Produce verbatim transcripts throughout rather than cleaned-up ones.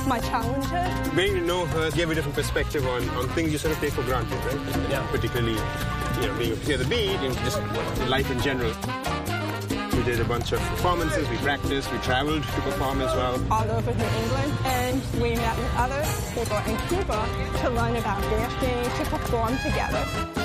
my challenges. Getting to know her gave a different perspective on, on things you sort of take for granted, right? Yeah. Particularly, you know, being able to hear the beat and just life in general. We did a bunch of performances, we practiced, we traveled to perform as well. All over New England, and we met with other people in Cuba to learn about dancing, to perform together.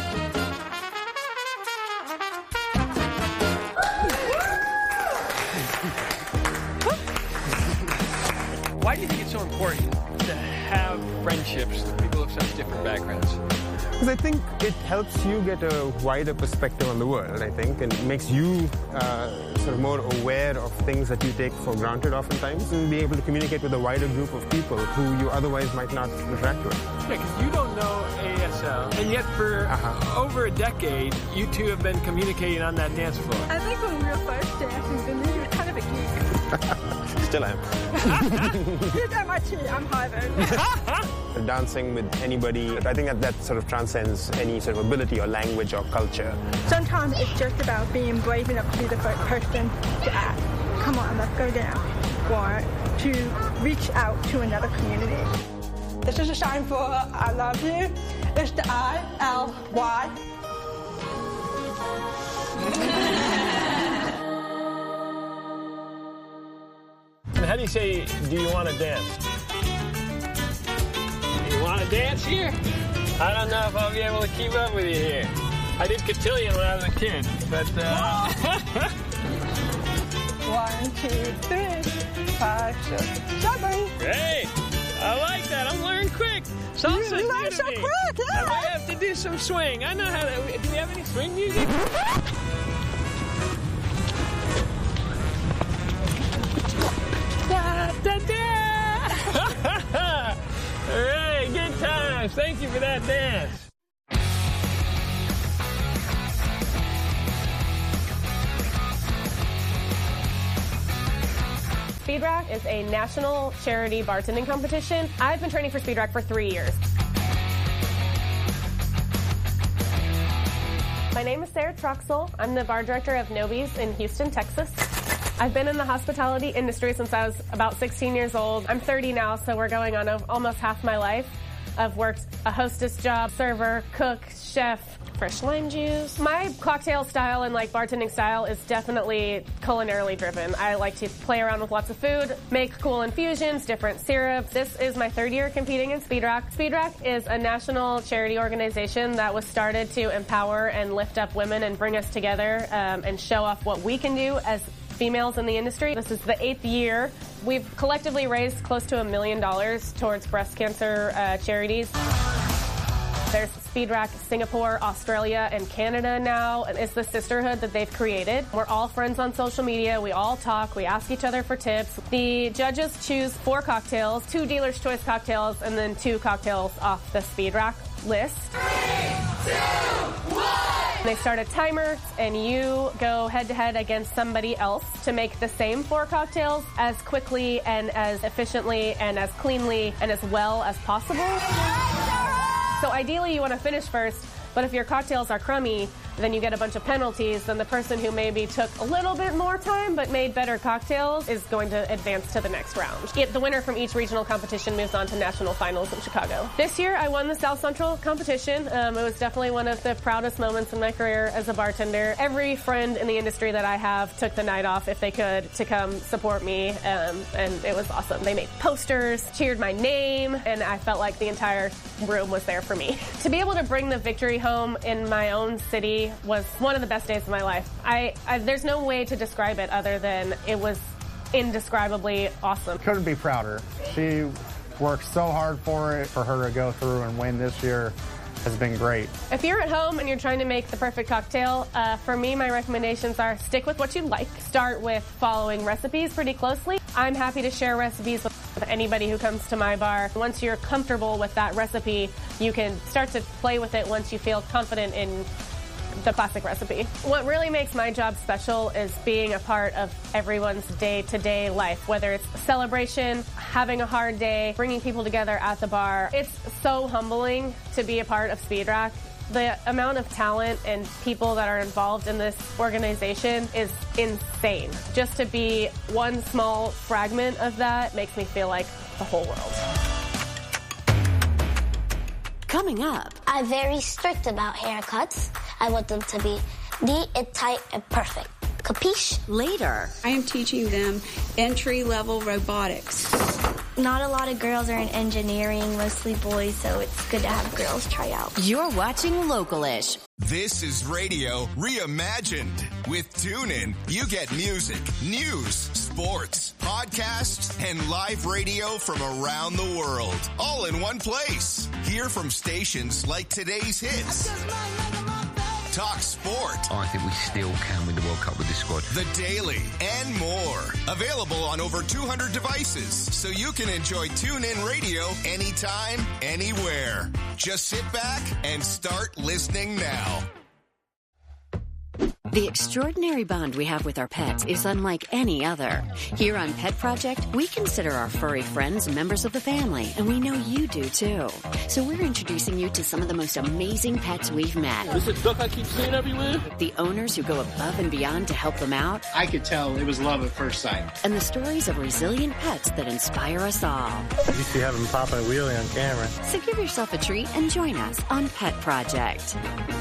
Why do you think it's so important to have friendships with people of such different backgrounds? Because I think it helps you get a wider perspective on the world, I think, and makes you uh, sort of more aware of things that you take for granted oftentimes, and be able to communicate with a wider group of people who you otherwise might not interact with. Yeah, because you don't know A S L, and yet for uh-huh. over a decade, you two have been communicating on that dance floor. I think when we were first dancing, you were kind of a geek. Still am. You're M I T, I'm Harvard. Dancing with anybody, I think that that sort of transcends any sort of ability or language or culture. Sometimes it's just about being brave enough to be the first person to ask, come on, let's go down, or to reach out to another community. This is a sign for I love you. It's the I L Y. And how do you say, do you want to dance? You want to dance here? I don't know if I'll be able to keep up with you here. I did cotillion when I was a kid, but uh... One, two, three, five, six, seven. Hey, I like that. I'm learning quick. Salsa's You learn so me. quick, yeah. I might have to do some swing. I know how to. Do we have any swing music? Da, da, da. All right, good times. Thank you for that dance. Speed Rack is a national charity bartending competition. I've been training for Speed Rack for three years. My name is Sarah Troxel. I'm the bar director of Noby's in Houston, Texas. I've been in the hospitality industry since I was about sixteen years old. I'm thirty now, so we're going on almost half my life. I've worked a hostess job, server, cook, chef, fresh lime juice. My cocktail style and like bartending style is definitely culinarily driven. I like to play around with lots of food, make cool infusions, different syrups. This is my third year competing in Speed Rack. Speed Rack is a national charity organization that was started to empower and lift up women and bring us together um, and show off what we can do as females in the industry. This is the eighth year. We've collectively raised close to a million dollars towards breast cancer uh, charities. There's Speed Rack Singapore, Australia, and Canada now. And it's the sisterhood that they've created. We're all friends on social media. We all talk. We ask each other for tips. The judges choose four cocktails, two dealer's choice cocktails, and then two cocktails off the Speed Rack list. Three, two, one. They start a timer, and you go head-to-head against somebody else to make the same four cocktails as quickly and as efficiently and as cleanly and as well as possible. So ideally, you want to finish first, but if your cocktails are crummy, then you get a bunch of penalties. Then the person who maybe took a little bit more time but made better cocktails is going to advance to the next round. It, the winner from each regional competition moves on to national finals in Chicago. This year, I won the South Central competition. Um, it was definitely one of the proudest moments in my career as a bartender. Every friend in the industry that I have took the night off if they could to come support me, um, and it was awesome. They made posters, cheered my name, and I felt like the entire room was there for me. To be able to bring the victory home in my own city was one of the best days of my life. I, I there's no way to describe it other than it was indescribably awesome. Couldn't be prouder. She worked so hard for it. For her to go through and win this year has been great. If you're at home and you're trying to make the perfect cocktail, uh, for me, my recommendations are stick with what you like. Start with following recipes pretty closely. I'm happy to share recipes with anybody who comes to my bar. Once you're comfortable with that recipe, you can start to play with it once you feel confident in the classic recipe. What really makes my job special is being a part of everyone's day-to-day life, whether it's a celebration, having a hard day, bringing people together at the bar. It's so humbling to be a part of Speed Rack. The amount of talent and people that are involved in this organization is insane. Just to be one small fragment of that makes me feel like the whole world. Coming up. I'm very strict about haircuts. I want them to be neat and tight and perfect. Capiche? Later. I am teaching them entry-level robotics. Not a lot of girls are in engineering, mostly boys, so it's good to have girls try out. You're watching Local-ish. This is radio reimagined. With TuneIn, you get music, news, sports, podcasts, and live radio from around the world, all in one place. Hear from stations like Today's Hits, Talk Sport. I think we still can win the World Cup with this squad. The Daily, and more. Available on over two hundred devices, so you can enjoy TuneIn Radio anytime, anywhere. Just sit back and start listening now. The extraordinary bond we have with our pets is unlike any other. Here on Pet Project, we consider our furry friends members of the family, and we know you do too. So we're introducing you to some of the most amazing pets we've met. Is it duck I keep seeing everywhere? The owners who go above and beyond to help them out. I could tell it was love at first sight. And the stories of resilient pets that inspire us all. You see having popping a wheelie on camera. So give yourself a treat and join us on Pet Project.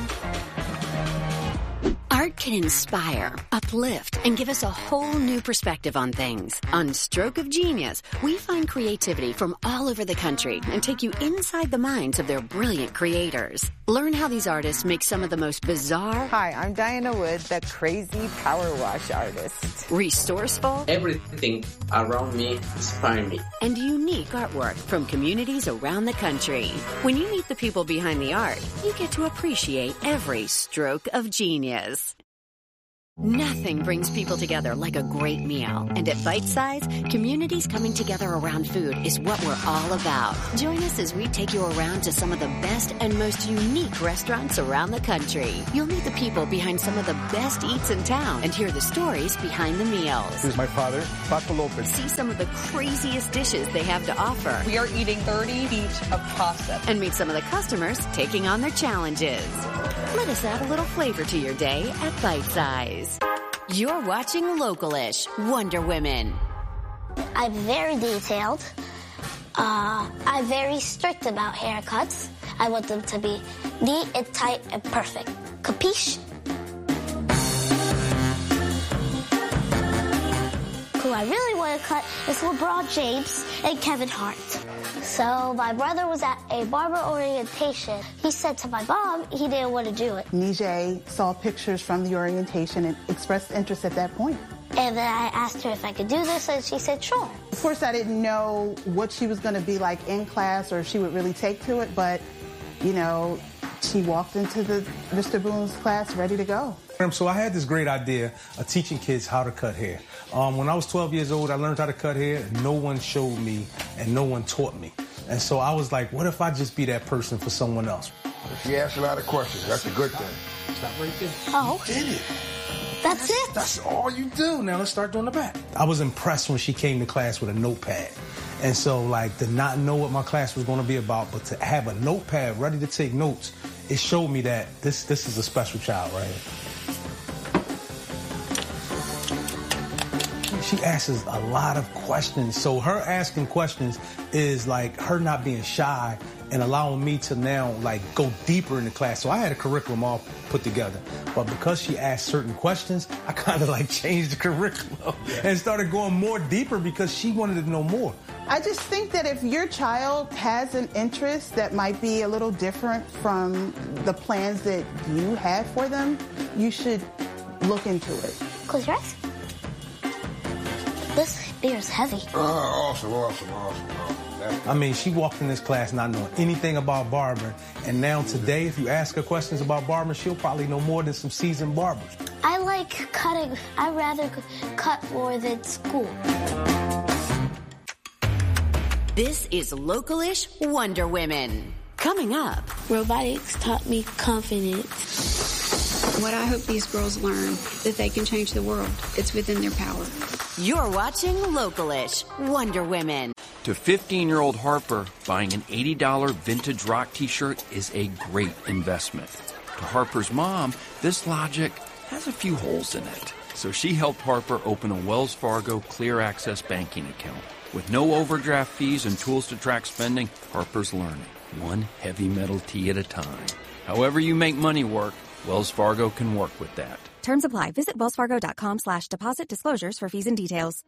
Art can inspire, uplift, and give us a whole new perspective on things. On Stroke of Genius, we find creativity from all over the country and take you inside the minds of their brilliant creators. Learn how these artists make some of the most bizarre... Hi, I'm Diana Wood, the crazy power wash artist. Resourceful... Everything around me inspires me. And unique artwork from communities around the country. When you meet the people behind the art, you get to appreciate every stroke of genius. Nothing brings people together like a great meal. And at Bite Size, communities coming together around food is what we're all about. Join us as we take you around to some of the best and most unique restaurants around the country. You'll meet the people behind some of the best eats in town and hear the stories behind the meals. This is my father, Paco Lopez. See some of the craziest dishes they have to offer. We are eating thirty feet of pasta. And meet some of the customers taking on their challenges. Let us add a little flavor to your day at Bite Size. You're watching Local-ish, Wonder Women. I'm very detailed. Uh, I'm very strict about haircuts. I want them to be neat and tight and perfect. Capiche? Who I really want to cut is LeBron James and Kevin Hart. So my brother was at a barber orientation. He said to my mom he didn't want to do it. Nijay saw pictures from the orientation and expressed interest at that point. And then I asked her if I could do this, and she said sure. Of course, I didn't know what she was going to be like in class or if she would really take to it, but, you know, she walked into the Mister Boone's class ready to go. So I had this great idea of teaching kids how to cut hair. Um, when I was twelve years old, I learned how to cut hair. No one showed me and no one taught me. And so I was like, what if I just be that person for someone else? She asked a lot of questions. That's a good thing. Stop right there. Oh. You did it. That's, that's it? That's all you do. Now let's start doing the back. I was impressed when she came to class with a notepad. And so, like, to not know what my class was going to be about, but to have a notepad ready to take notes, it showed me that this, this is a special child right here. She asks a lot of questions. So her asking questions is like her not being shy and allowing me to now like go deeper in the class. So I had a curriculum all put together. But because she asked certain questions, I kind of like changed the curriculum and started going more deeper because she wanted to know more. I just think that if your child has an interest that might be a little different from the plans that you have for them, you should look into it. Close your eyes. This beer is heavy. Oh, awesome, awesome, awesome, awesome. I mean, she walked in this class not knowing anything about barbering, and now today, if you ask her questions about barbering, she'll probably know more than some seasoned barbers. I like cutting. I'd rather cut more than school. This is Local-ish Wonder Women. Coming up. Robotics taught me confidence. What I hope these girls learn, that they can change the world. It's within their power. You're watching Local-ish Wonder Women. To fifteen-year-old Harper, buying an eighty dollars vintage rock t-shirt is a great investment. To Harper's mom, this logic has a few holes in it. So she helped Harper open a Wells Fargo Clear Access banking account. With no overdraft fees and tools to track spending, Harper's Learning, one heavy metal tea at a time. However you make money work, Wells Fargo can work with that. Terms apply. Visit wellsfargo.com slash deposit disclosures for fees and details.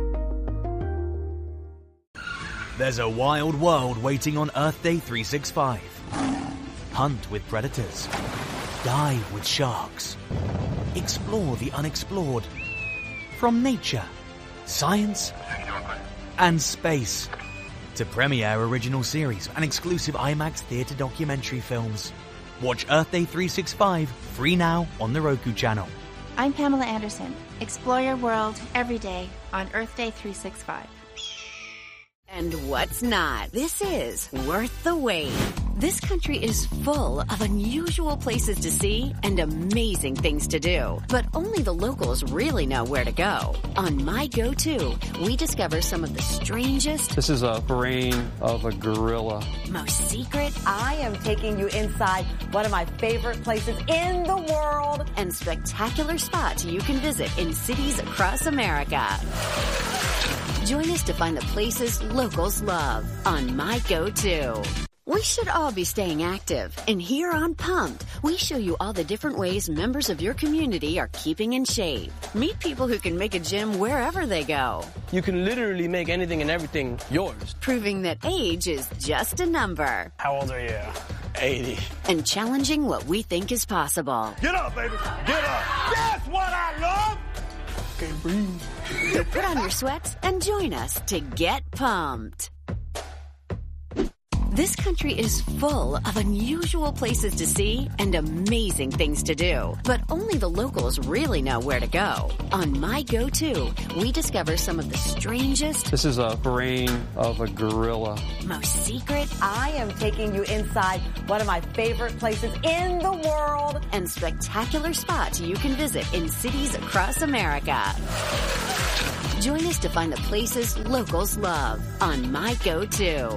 There's a wild world waiting on Earth Day three sixty-five. Hunt with predators. Dive with sharks. Explore the unexplored. From nature, science, and space. To premiere original series and exclusive IMAX theatre documentary films. Watch Earth Day three sixty-five free now on the Roku channel. I'm Pamela Anderson. Explore your world every day on Earth Day three sixty-five. And what's not? This is worth the wait. This country is full of unusual places to see and amazing things to do. But only the locals really know where to go. On My Go-To, we discover some of the strangest... This is a brain of a gorilla. ...most secret... I am taking you inside one of my favorite places in the world. ...and spectacular spots you can visit in cities across America. Join us to find the places locals love on My Go-To. We should all be staying active, and here on Pumped, we show you all the different ways members of your community are keeping in shape. Meet people who can make a gym wherever they go. You can literally make anything and everything yours. Proving that age is just a number. How old are you? eighty. And challenging what we think is possible. Get up, baby. Get up. That's what I love. Can't breathe. So put on your sweats and join us to get pumped. This country is full of unusual places to see and amazing things to do. But only the locals really know where to go. On My Go-To, we discover some of the strangest... This is a brain of a gorilla. ...most secret... I am taking you inside one of my favorite places in the world. ...and spectacular spots you can visit in cities across America. Join us to find the places locals love on My Go-To.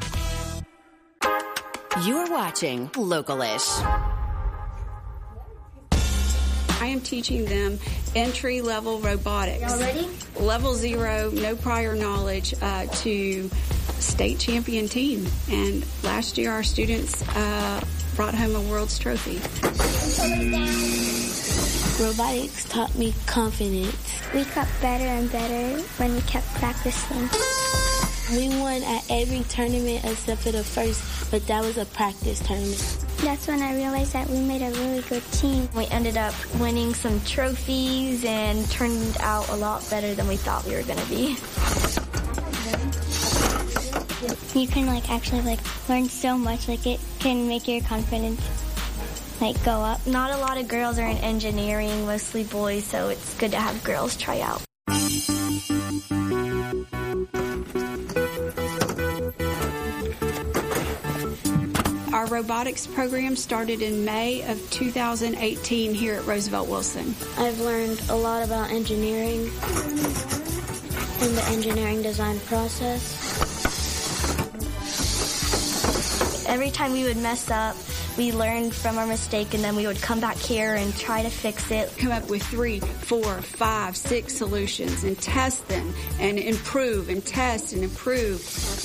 You're watching Localish. I am teaching them entry-level robotics. Y'all ready? Level zero, no prior knowledge, uh, to state champion team. And last year our students uh, brought home a world's trophy. Robotics taught me confidence. We got better and better when we kept practicing. We won at every tournament except for the first, but that was a practice tournament. That's when I realized that we made a really good team. We ended up winning some trophies and turned out a lot better than we thought we were going to be. You can like actually like learn so much. Like it can make your confidence like go up. Not a lot of girls are in engineering, mostly boys, so it's good to have girls try out. Our robotics program started in May of two thousand eighteen here at Roosevelt Wilson. I've learned a lot about engineering and the engineering design process. Every time we would mess up, we learned from our mistake, and then we would come back here and try to fix it. Come up with three, four, five, six solutions and test them and improve and test and improve.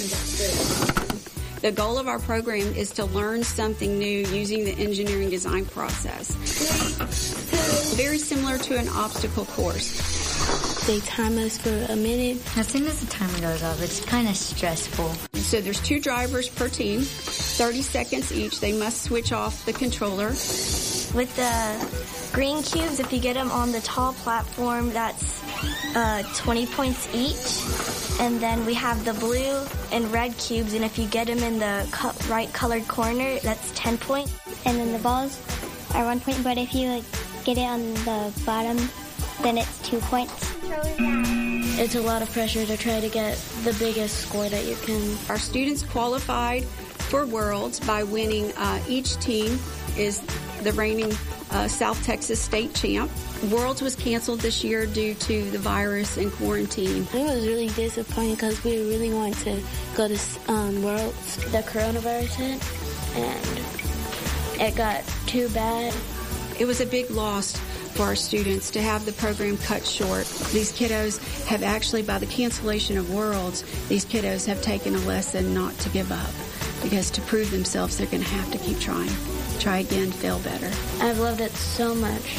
The goal of our program is to learn something new using the engineering design process. Very similar to an obstacle course. They time us for a minute. As soon as the timer goes off, it's kind of stressful. So there's two drivers per team, thirty seconds each. They must switch off the controller. With the green cubes, if you get them on the tall platform, that's uh, twenty points each. And then we have the blue and red cubes, and if you get them in the co- right colored corner, that's ten points. And then the balls are one point, but if you like, get it on the bottom, then it's two points. It's a lot of pressure to try to get the biggest score that you can. Our students qualified for Worlds by winning. Uh, each team is the reigning uh, South Texas state champ. Worlds was canceled this year due to the virus and quarantine. It was really disappointing because we really wanted to go to um, Worlds. The coronavirus hit, and it got too bad. It was a big loss for our students to have the program cut short. These kiddos have actually, by the cancellation of Worlds, these kiddos have taken a lesson not to give up, because to prove themselves, they're going to have to keep trying. Try again, fail better. I've loved it so much.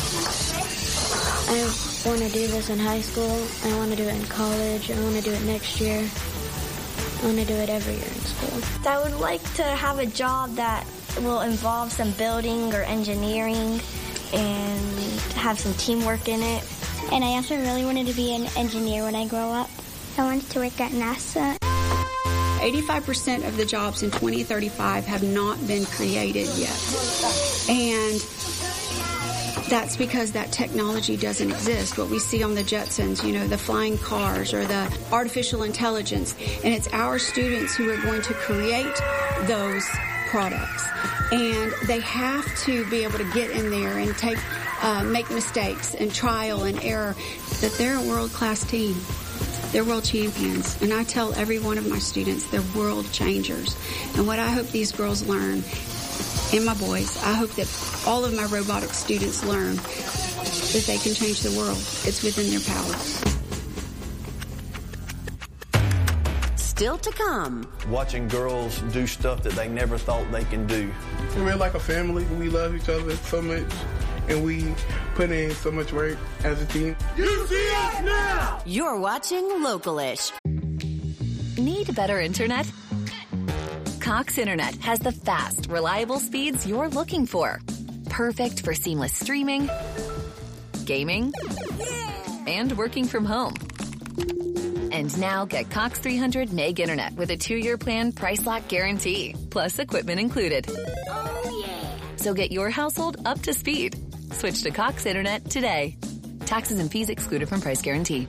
I want to do this in high school. I want to do it in college. I want to do it next year. I want to do it every year in school. I would like to have a job that will involve some building or engineering and have some teamwork in it. And I also really wanted to be an engineer when I grow up. I wanted to work at NASA. eighty-five percent of the jobs in twenty thirty-five have not been created yet. And that's because that technology doesn't exist. What we see on the Jetsons, you know, the flying cars or the artificial intelligence. And it's our students who are going to create those products. And they have to be able to get in there and take, uh, make mistakes and trial and error. That they're a world-class team. They're world champions. And I tell every one of my students they're world changers. And what I hope these girls learn, and my boys, I hope that all of my robotics students learn that they can change the world. It's within their power. Still to come. Watching girls do stuff that they never thought they can do. We're like a family. We love each other so much, and we put in so much work as a team. You see us now! You're watching Localish. Need better internet? Cox Internet has the fast, reliable speeds you're looking for. Perfect for seamless streaming, gaming, and working from home. And now get Cox three hundred meg internet with a two-year plan price lock guarantee, plus equipment included. Oh, yeah. So get your household up to speed. Switch to Cox Internet today. Taxes and fees excluded from price guarantee.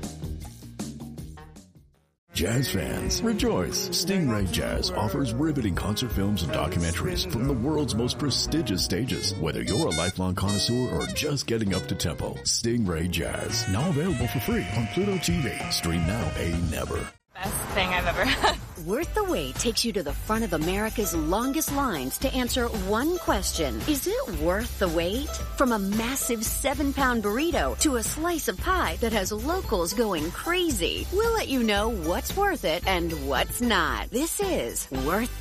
Jazz fans, rejoice! Stingray Jazz offers riveting concert films and documentaries from the world's most prestigious stages. Whether you're a lifelong connoisseur or just getting up to tempo, Stingray Jazz, now available for free on Pluto T V. Stream now, pay never. Best thing I've ever had. Worth the Wait takes you to the front of America's longest lines to answer one question. Is it worth the wait? From a massive seven-pound burrito to a slice of pie that has locals going crazy. We'll let you know what's worth it and what's not. This is Worth